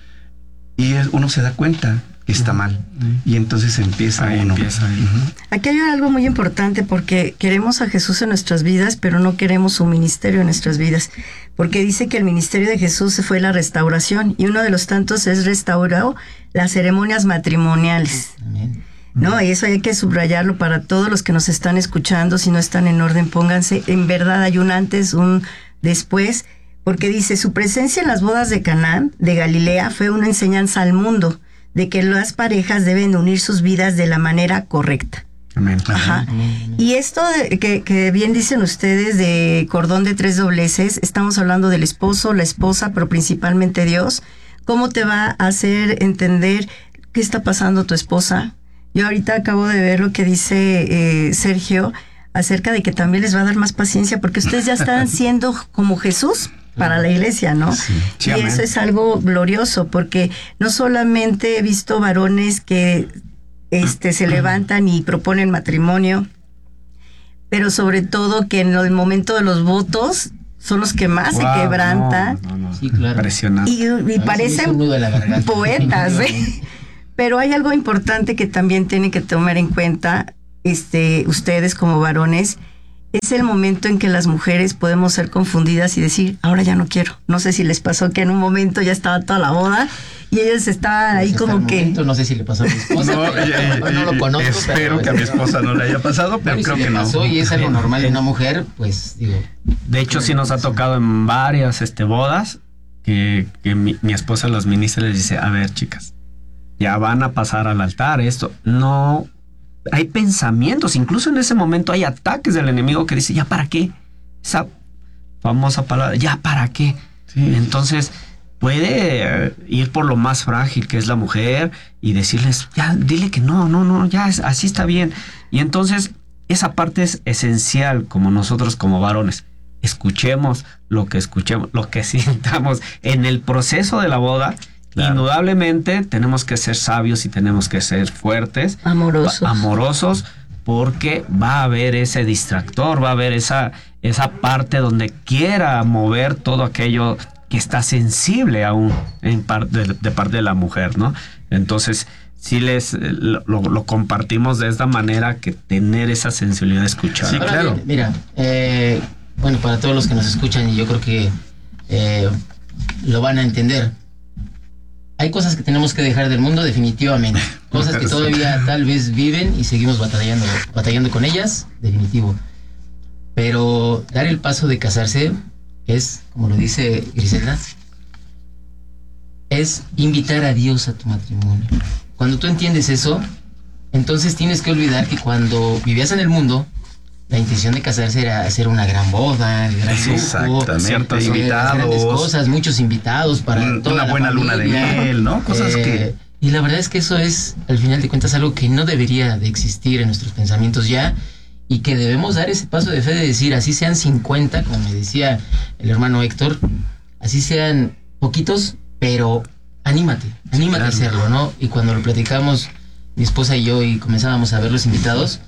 Y uno se da cuenta que está mal. Y entonces empieza uno. Aquí hay algo muy importante porque queremos a Jesús en nuestras vidas, pero no queremos su ministerio en nuestras vidas. Porque dice que el ministerio de Jesús fue la restauración y uno de los tantos es restaurado las ceremonias matrimoniales. Amén. ¿No? Y eso hay que subrayarlo para todos los que nos están escuchando. Si no están en orden, pónganse. En verdad hay un antes, un después. Porque dice, su presencia en las bodas de Canaán, de Galilea, fue una enseñanza al mundo de que las parejas deben unir sus vidas de la manera correcta. Amén. Ajá. Amén. Y esto que bien dicen ustedes de cordón de 3 dobleces, estamos hablando del esposo, la esposa, pero principalmente Dios. ¿Cómo te va a hacer entender qué está pasando tu esposa? Yo ahorita acabo de ver lo que dice Sergio acerca de que también les va a dar más paciencia porque ustedes ya están siendo como Jesús para la iglesia, ¿no? Sí, y eso es algo glorioso porque no solamente he visto varones que se levantan y proponen matrimonio, pero sobre todo que en el momento de los votos son los que más se quebrantan. No. Sí, claro. Impresionante. Y parecen poetas, ¿eh? Pero hay algo importante que también tienen que tomar en cuenta ustedes como varones. Es el momento en que las mujeres podemos ser confundidas y decir, ahora ya no quiero. No sé si les pasó que en un momento ya estaba toda la boda y ellas estaban ahí Pues como que... No sé si le pasó a mi esposa. No lo conozco. Espero que a mi esposa no le haya pasado, pero creo si que le no. pasó y es algo normal de una mujer, pues digo... De hecho, sí nos ha tocado en varias bodas que mi esposa los ministra les dice, a ver, chicas, ya van a pasar al altar esto. No... Hay pensamientos, incluso en ese momento hay ataques del enemigo que dice, ¿ya para qué? Esa famosa palabra, ¿ya para qué? Sí. Entonces puede ir por lo más frágil que es la mujer y decirles, ya, dile que no, ya, así está bien. Y entonces esa parte es esencial como nosotros como varones. Escuchemos, lo que sintamos en el proceso de la boda. Claro. Indudablemente tenemos que ser sabios y tenemos que ser fuertes, amorosos, porque va a haber ese distractor, va a haber esa parte donde quiera mover todo aquello que está sensible aún de parte de la mujer, ¿no? Entonces, sí lo compartimos de esta manera, que tener esa sensibilidad de escuchar. Sí, claro. Bien, mira, bueno, para todos los que nos escuchan, y yo creo que lo van a entender. Hay cosas que tenemos que dejar del mundo, definitivamente. Cosas que todavía tal vez viven y seguimos batallando con ellas, definitivo. Pero dar el paso de casarse es, como lo dice Griselda, es invitar a Dios a tu matrimonio. Cuando tú entiendes eso, entonces tienes que olvidar que cuando vivías en el mundo, la intención de casarse era hacer una gran boda, el gran lujo, exactamente, invitados, grandes cosas, muchos invitados para toda una buena luna de miel, ¿no? Cosas que... Y la verdad es que eso es, al final de cuentas, algo que no debería de existir en nuestros pensamientos ya, y que debemos dar ese paso de fe de decir, así sean 50, como me decía el hermano Héctor, así sean poquitos, pero anímate a hacerlo, ¿no? Y cuando lo platicamos, mi esposa y yo, y comenzábamos a ver los invitados,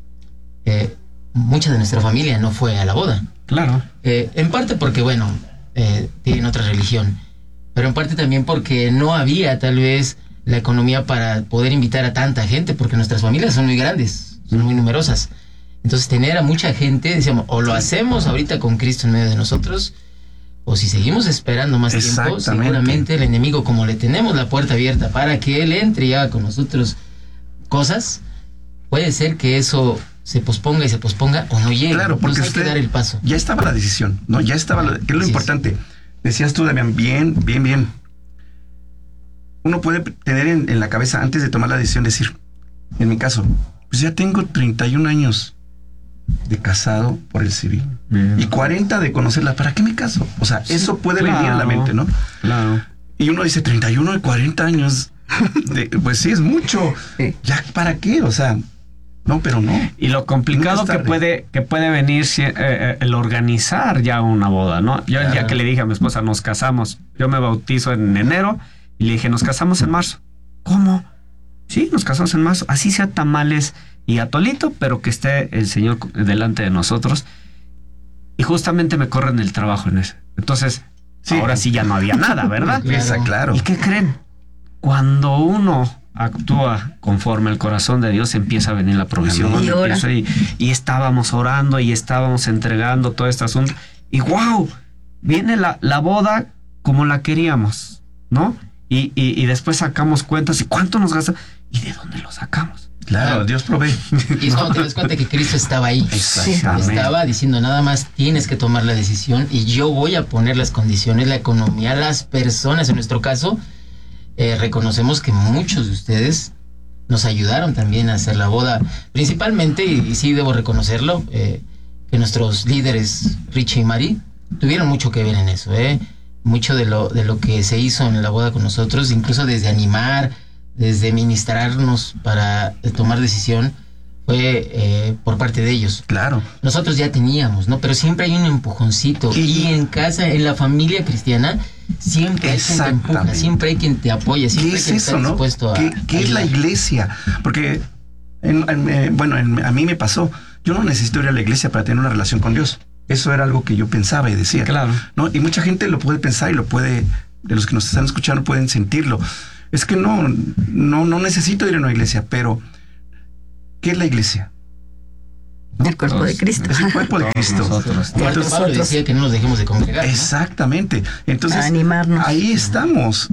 mucha de nuestra familia no fue a la boda. Claro. En parte porque, bueno, tienen otra religión, pero en parte también porque no había tal vez la economía para poder invitar a tanta gente, porque nuestras familias son muy grandes, son muy numerosas. Entonces tener a mucha gente, decíamos, o lo hacemos ahorita con Cristo en medio de nosotros, o si seguimos esperando más tiempo, seguramente el enemigo, como le tenemos la puerta abierta para que él entre y haga con nosotros cosas, puede ser que eso se posponga o no llegue. Claro, porque hay que dar el paso. Ya estaba la decisión, ¿no? Ya estaba, que es lo importante. Decías tú, Damián, bien. Uno puede tener en la cabeza, antes de tomar la decisión, decir, en mi caso, pues ya tengo 31 años de casado por el civil y 40 de conocerla. ¿Para qué me caso? O sea, eso puede venir a la mente, ¿no? Claro. Y uno dice, 31 y 40 años, pues sí, es mucho. ¿Ya para qué? O sea... No, pero no. Y lo complicado que puede venir el organizar ya una boda, ¿no? Yo el día que le dije a mi esposa, nos casamos, yo me bautizo en enero y le dije, nos casamos en marzo. ¿Cómo? Sí, nos casamos en marzo. Así sea tamales y atolito, pero que esté el Señor delante de nosotros. Y justamente me corren el trabajo en ese. Entonces, ahora sí ya no había nada, ¿verdad? Claro. ¿Y qué creen? Cuando uno actúa conforme al corazón de Dios, empieza a venir la provisión. Y estábamos orando y estábamos entregando todo este asunto. Y ¡wow! Viene la boda como la queríamos, ¿no? Y después sacamos cuentas y cuánto nos gasta y de dónde lo sacamos. Claro, Dios provee. Y es cuando te das cuenta que Cristo estaba ahí. Estaba diciendo, nada más tienes que tomar la decisión y yo voy a poner las condiciones, la economía, las personas. En nuestro caso, reconocemos que muchos de ustedes nos ayudaron también a hacer la boda. Principalmente, y sí debo reconocerlo, que nuestros líderes, Richie y Mari, tuvieron mucho que ver en eso. Mucho de lo que se hizo en la boda con nosotros, incluso desde animar, desde ministrarnos para tomar decisión, fue por parte de ellos. Claro. Nosotros ya teníamos, ¿no? Pero siempre hay un empujoncito. Y en casa, en la familia cristiana, siempre hay quien te empuja, siempre hay quien te apoya, siempre hay quien está dispuesto a ¿Qué es la iglesia? Porque, a mí me pasó, yo no necesito ir a la iglesia para tener una relación con Dios. Eso era algo que yo pensaba y decía. Claro. ¿No? Y mucha gente lo puede pensar y de los que nos están escuchando pueden sentirlo. Es que no necesito ir a una iglesia, pero ¿qué es la iglesia? ¿No? El cuerpo de Cristo. Es el cuerpo de Cristo. Entonces, Pablo decía que no nos dejemos de congregar, ¿no? Exactamente. Entonces, a animarnos. Ahí estamos,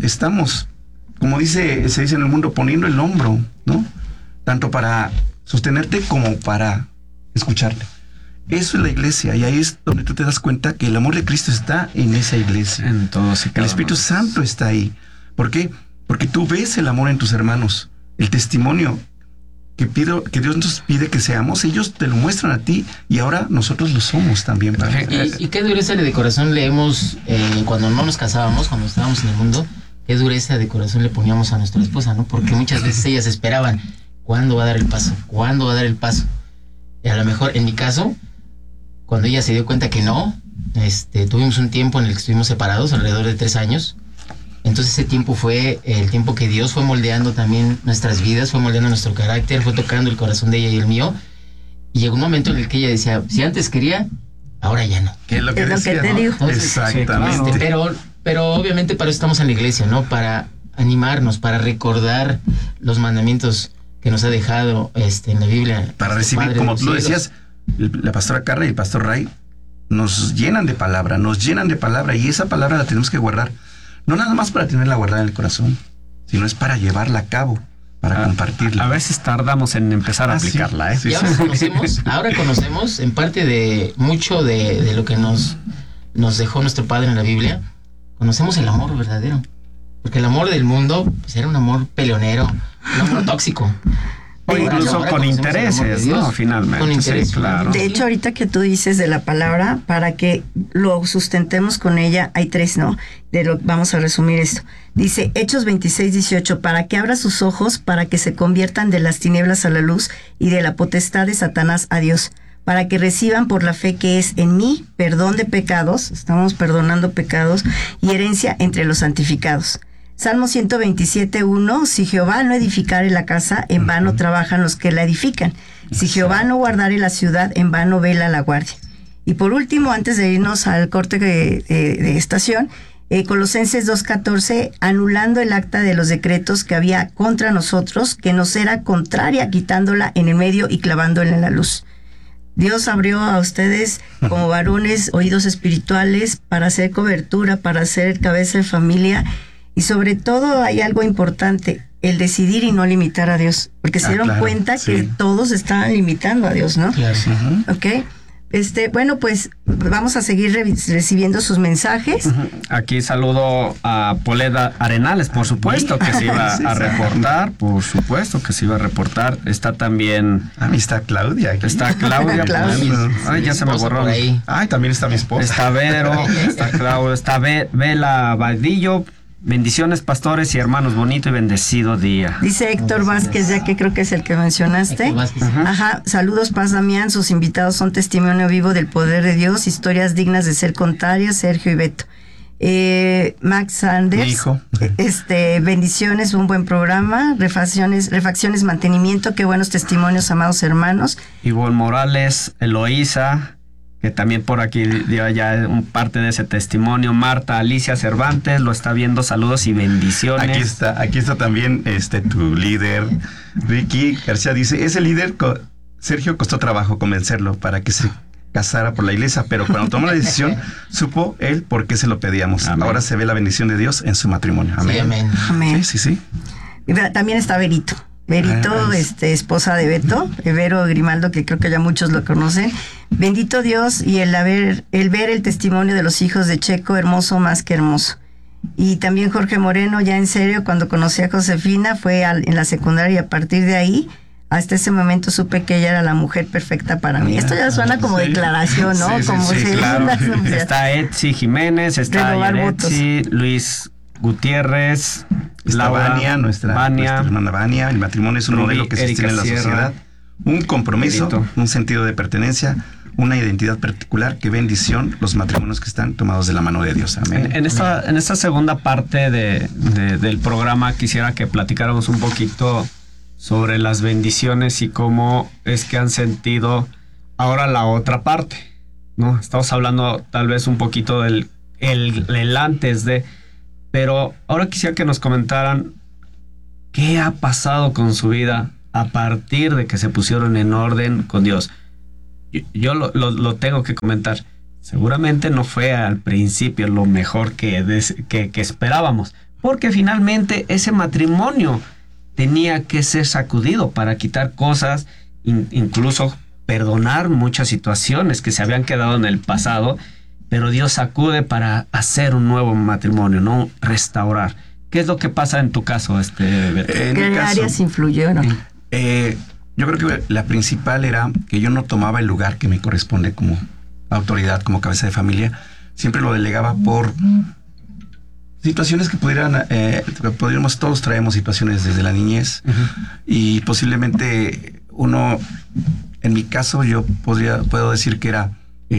como se dice en el mundo, poniendo el hombro, ¿no? Tanto para sostenerte como para escucharte. Eso es la iglesia, y ahí es donde tú te das cuenta que el amor de Cristo está en esa iglesia. En todos y cada El Espíritu Santo está ahí. ¿Por qué? Porque tú ves el amor en tus hermanos, el testimonio que Dios nos pide que seamos, ellos te lo muestran a ti y ahora nosotros lo somos también. Y qué dureza de corazón leemos cuando no nos casábamos, cuando estábamos en el mundo, qué dureza de corazón le poníamos a nuestra esposa, ¿no? Porque muchas veces ellas esperaban, ¿cuándo va a dar el paso? ¿Cuándo va a dar el paso? Y a lo mejor, en mi caso, cuando ella se dio cuenta que no, tuvimos un tiempo en el que estuvimos separados, alrededor de 3 años. Entonces ese tiempo fue el tiempo que Dios fue moldeando también nuestras vidas, fue moldeando nuestro carácter, fue tocando el corazón de ella y el mío. Y llegó un momento en el que ella decía, si antes quería, ahora ya no. ¿Qué es lo que decía, te digo? Entonces, exactamente. Pero obviamente para eso estamos en la iglesia, ¿no? Para animarnos, para recordar los mandamientos que nos ha dejado en la Biblia. Para recibir, como tú lo decías, la pastora Carla y el pastor Ray nos llenan de palabra, y esa palabra la tenemos que guardar. No nada más para tenerla guardada en el corazón, sino es para llevarla a cabo, para compartirla. A veces tardamos en empezar a aplicarla, Y ahora conocemos en parte de mucho de lo que nos dejó nuestro Padre en la Biblia. Conocemos el amor verdadero, porque el amor del mundo pues, era un amor peleonero, un amor tóxico. O incluso con intereses, ¿no? Finalmente. Con intereses, sí, claro. De hecho, ahorita que tú dices de la palabra, para que lo sustentemos con ella, hay 3, ¿no? Vamos a resumir esto. Dice, Hechos 26:18, para que abra sus ojos, para que se conviertan de las tinieblas a la luz y de la potestad de Satanás a Dios, para que reciban por la fe que es en mí perdón de pecados, estamos perdonando pecados, y herencia entre los santificados. Salmo 127:1, si Jehová no edificare la casa, en vano trabajan los que la edifican. Si Jehová no guardare la ciudad, en vano vela la guardia. Y por último, antes de irnos al corte de estación, Colosenses 2:14, anulando el acta de los decretos que había contra nosotros, que nos era contraria, quitándola en el medio y clavándola en la luz. Dios abrió a ustedes como varones oídos espirituales para hacer cobertura, para ser cabeza de familia. Y sobre todo hay algo importante, el decidir y no limitar a Dios, porque se dieron cuenta que todos estaban limitando a Dios, ¿no? Claro. ¿Ok? Bueno, pues vamos a seguir recibiendo sus mensajes. Aquí saludo a Poleda Arenales, por supuesto que se iba a reportar, Está también... está Claudia aquí. Está Claudia. Ay, ya se me borró. Ay, también está mi esposa. Está Vero, está Claudia, está Vela Vadillo. Bendiciones, pastores y hermanos, bonito y bendecido día. Dice Héctor Vázquez, ya que creo que es el que mencionaste. Ajá, saludos, Paz Damián, sus invitados son testimonio vivo del poder de Dios, historias dignas de ser contadas, Sergio y Beto. Max Sanders, mi hijo. Bendiciones, un buen programa, refacciones, mantenimiento, qué buenos testimonios, amados hermanos. Ivonne Morales, Eloísa, que también por aquí dio ya parte de ese testimonio. Marta Alicia Cervantes lo está viendo, saludos y bendiciones. Aquí está también tu líder, Ricky García, dice, ese líder, Sergio, costó trabajo convencerlo para que se casara por la iglesia, pero cuando tomó la decisión, supo él por qué se lo pedíamos. Amén. Ahora se ve la bendición de Dios en su matrimonio. Amén. Sí, amén. Amén. Sí. También está Verito, esposa de Beto, Vero Grimaldo, que creo que ya muchos lo conocen. Bendito Dios, y el ver el testimonio de los hijos de Checo, hermoso más que hermoso. Y también Jorge Moreno, ya en serio, cuando conocí a Josefina fue en la secundaria, y a partir de ahí hasta ese momento supe que ella era la mujer perfecta para mí. Esto ya suena como declaración, ¿no? Claro. Está Etsy Jiménez, está Yaretsi, Luis Gutiérrez, está Vania, nuestra hermana Vania. El matrimonio es un modelo que se tiene en la sociedad. Un compromiso, un sentido de pertenencia, una identidad particular. Qué bendición los matrimonios que están tomados de la mano de Dios. Amén. En esta segunda parte del programa quisiera que platicáramos un poquito sobre las bendiciones y cómo es que han sentido ahora la otra parte, ¿no? Estamos hablando tal vez un poquito del el antes de, pero ahora quisiera que nos comentaran qué ha pasado con su vida a partir de que se pusieron en orden con Dios. Yo lo tengo que comentar. Seguramente no fue al principio lo mejor que esperábamos, porque finalmente ese matrimonio tenía que ser sacudido para quitar cosas, incluso perdonar muchas situaciones que se habían quedado en el pasado, pero Dios sacude para hacer un nuevo matrimonio, ¿no? Restaurar. ¿Qué es lo que pasa en tu caso, Beto? ¿Qué áreas influyeron? Yo creo que la principal era que yo no tomaba el lugar que me corresponde como autoridad, como cabeza de familia. Siempre lo delegaba por situaciones que podríamos, todos traemos situaciones desde la niñez, y posiblemente uno, en mi caso, yo puedo decir que era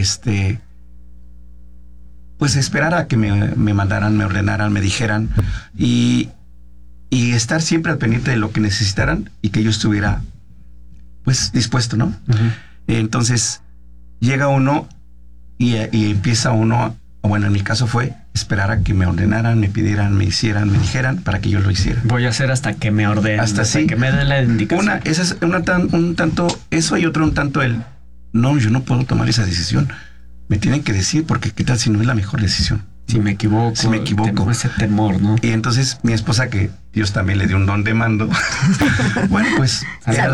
pues esperar a que me mandaran, me ordenaran, me dijeran, y estar siempre al pendiente de lo que necesitaran y que yo estuviera pues dispuesto, ¿no? Entonces llega uno y empieza uno, bueno, en mi caso fue esperar a que me ordenaran, me pidieran, me hicieran, me dijeran para que yo lo hiciera. Voy a hacer hasta que me ordenen, hasta sí, que me den la indicación. Esa es un tanto eso, y otro un tanto no, yo no puedo tomar esa decisión. Me tienen que decir, porque qué tal si no es la mejor decisión. Si me equivoco. Tengo ese temor, ¿no? Y entonces mi esposa, que Dios también le dio un don de mando, bueno, pues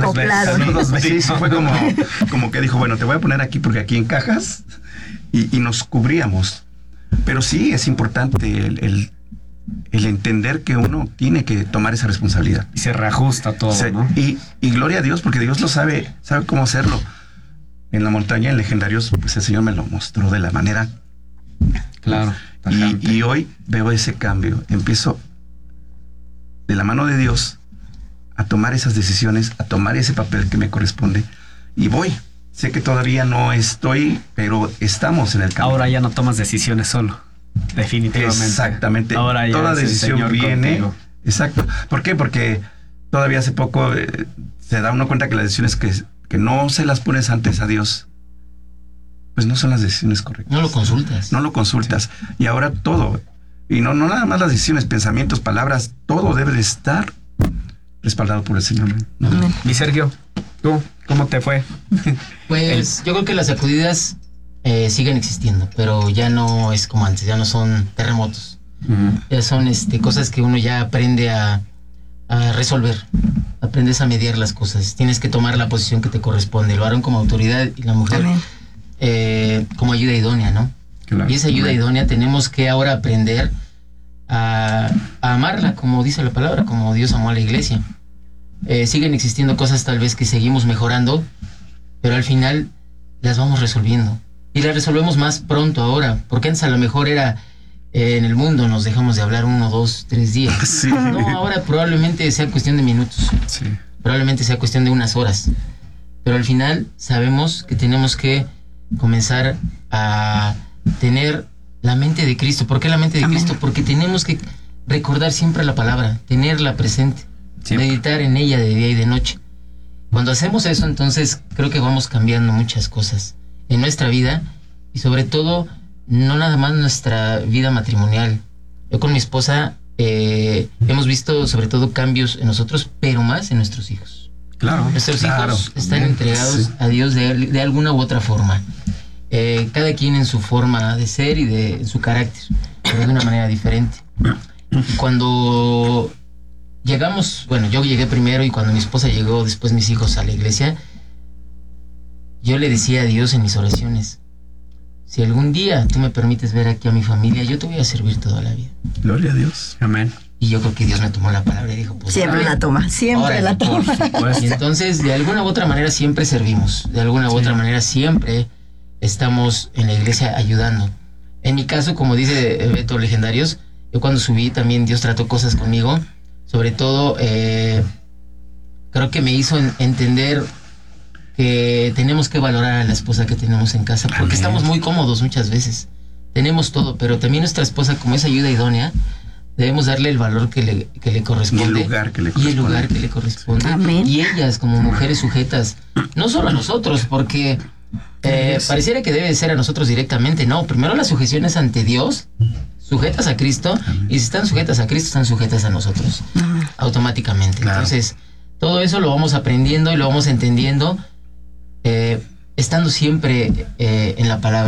sí, fue como que dijo, bueno, te voy a poner aquí porque aquí encajas, y nos cubríamos. Pero sí es importante el entender que uno tiene que tomar esa responsabilidad. Y se reajusta todo, ¿no? Y gloria a Dios, porque Dios lo sabe cómo hacerlo. En la montaña, en Legendarios, pues el Señor me lo mostró de la manera. Claro. Y hoy veo ese cambio. Empiezo de la mano de Dios a tomar esas decisiones, a tomar ese papel que me corresponde. Y voy. Sé que todavía no estoy, pero estamos en el camino. Ahora ya no tomas decisiones solo. Definitivamente. Exactamente. Ahora ya toda decisión viene. Contigo. Exacto. ¿Por qué? Porque todavía hace poco se da uno cuenta que las decisiones que no se las pones antes a Dios, pues no son las decisiones correctas. No lo consultas. No lo consultas. Y ahora todo, y no nada más las decisiones, pensamientos, palabras, todo debe de estar respaldado por el Señor. ¿No? Y Sergio, ¿tú cómo te fue? Pues yo creo que las sacudidas siguen existiendo, pero ya no es como antes, ya no son terremotos. Ya son cosas que uno ya aprende a resolver. Aprendes a mediar las cosas. Tienes que tomar la posición que te corresponde. El varón como autoridad y la mujer como ayuda idónea, ¿no? Claro. Y esa ayuda idónea tenemos que ahora aprender a amarla, como dice la palabra, como Dios amó a la iglesia. Siguen existiendo cosas tal vez que seguimos mejorando, pero al final las vamos resolviendo. Y las resolvemos más pronto ahora, porque antes a lo mejor era en el mundo nos dejamos de hablar 1, 2, 3 días. Sí. No, ahora probablemente sea cuestión de minutos. Sí. Probablemente sea cuestión de unas horas. Pero al final sabemos que tenemos que comenzar a tener la mente de Cristo. ¿Por qué la mente de Cristo? Porque tenemos que recordar siempre la palabra, tenerla presente, meditar en ella de día y de noche. Cuando hacemos eso, entonces creo que vamos cambiando muchas cosas en nuestra vida, y sobre todo no nada más nuestra vida matrimonial. Yo con mi esposa hemos visto sobre todo cambios en nosotros, pero más en nuestros hijos. Claro. Nuestros hijos están entregados a Dios de alguna u otra forma. Cada quien en su forma de ser y de su carácter, pero de una manera diferente. Cuando llegamos, bueno, yo llegué primero, y cuando mi esposa llegó, después mis hijos, a la iglesia, yo le decía a Dios en mis oraciones: si algún día tú me permites ver aquí a mi familia, yo te voy a servir toda la vida. Gloria a Dios. Amén. Y yo creo que Dios me tomó la palabra y dijo, pues siempre la toma, siempre la toma. Y entonces, de alguna u otra manera siempre servimos, de alguna u otra manera siempre estamos en la iglesia ayudando. En mi caso, como dice Beto, Legendarios, yo cuando subí también Dios trató cosas conmigo, sobre todo creo que me hizo entender que tenemos que valorar a la esposa que tenemos en casa, porque estamos muy cómodos muchas veces. Tenemos todo, pero también nuestra esposa, como es ayuda idónea, debemos darle el valor que le corresponde. Y el lugar que le corresponde. Amén. Y ellas, como mujeres sujetas, no solo a nosotros, porque pareciera que debe ser a nosotros directamente. No, primero la sujeción es ante Dios, sujetas a Cristo, y si están sujetas a Cristo, están sujetas a nosotros, automáticamente. Claro. Entonces, todo eso lo vamos aprendiendo y lo vamos entendiendo, estando siempre en la palabra.